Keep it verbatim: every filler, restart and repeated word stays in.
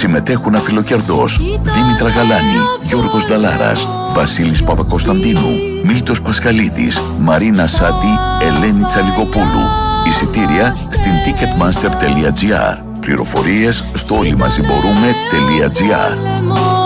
Συμμετέχουν αφιλοκερδός Δήμητρα Γαλάνη, Γιώργος Νταλάρας, Βασίλης Παπακοσταντίνου, Μίλτος Πασχαλίδης, Μαρίνα Σάτι, Ελένη Τσαλιγοπούλου. Εισιτήρια στην ticketmaster τελεία gr. Πληροφορίες στο όλοιμαζιμπορούμε τελεία gr.